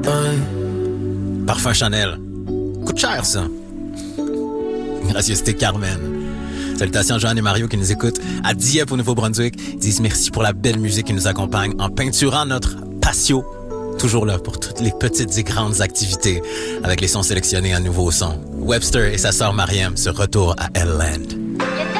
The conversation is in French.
Parfum Chanel. Coûte cher, ça. Gracieuseté Carmen. Salutations à Joanne et Mario qui nous écoutent à Dieppe au Nouveau-Brunswick. Ils disent merci pour la belle musique qui nous accompagne en peinturant notre patio. Toujours là pour toutes les petites et grandes activités avec les sons sélectionnés en nouveaux sons. Webster et sa sœur Mariam se retournent à L-Land.